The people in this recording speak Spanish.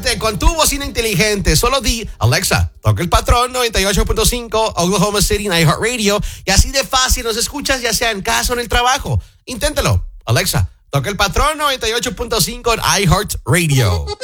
Comunícate con tu bocina inteligente. Solo di, Alexa, toca el patrón 98.5 Oklahoma City en iHeartRadio. Y así de fácil nos escuchas, ya sea en casa o en el trabajo. Inténtalo. Alexa, toca el patrón 98.5 en iHeartRadio.